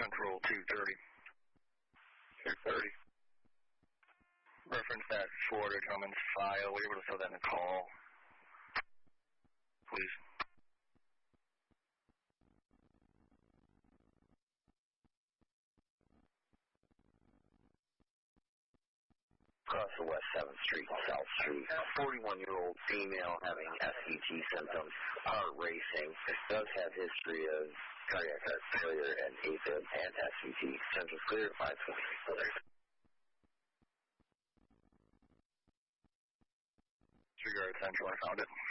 Central 230. 230. Reference that Florida gentleman's file. Were you able to fill that in the call? Please. Across the West 7th Street, South Street, 41-year-old female having SVT symptoms, heart racing, does have history of cardiac heart failure and AFib and SVT. Central clear, 520. Disregard Central, I found it.